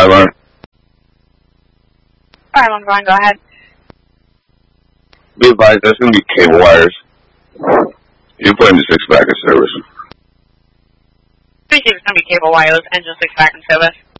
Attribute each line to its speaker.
Speaker 1: 5-line.
Speaker 2: 5-1 going, go ahead.
Speaker 1: Be advised, there's going to be cable wires. You're putting the 6 back in service.
Speaker 2: 36 is going to be cable wires, engine 6 back in service.